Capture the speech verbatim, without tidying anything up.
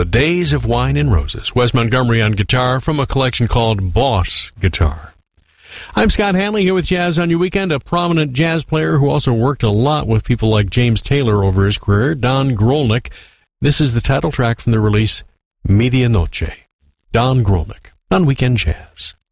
Days of Wine and Roses. Wes Montgomery on guitar from a collection called Boss Guitar. I'm Scott Hanley here with Jazz on Your Weekend, a prominent jazz player who also worked a lot with people like James Taylor over his career, Don Grolnick. This is the title track from the release Medianoche. Don Grolnick on Weekend Jazz.